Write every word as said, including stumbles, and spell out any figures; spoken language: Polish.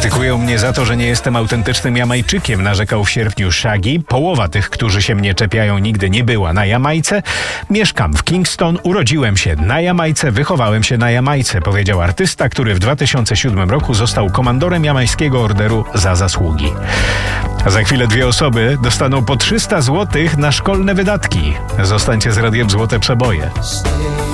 Krytykują mnie za to, że nie jestem autentycznym Jamajczykiem, narzekał w sierpniu Shaggy. Połowa tych, którzy się mnie czepiają, nigdy nie była na Jamajce. Mieszkam w Kingston, urodziłem się na Jamajce, wychowałem się na Jamajce, powiedział artysta, który w dwa tysiące siódmym roku został komandorem Jamajskiego Orderu za zasługi. A za chwilę dwie osoby dostaną po trzysta złotych na szkolne wydatki. Zostańcie z Radiem Złote Przeboje.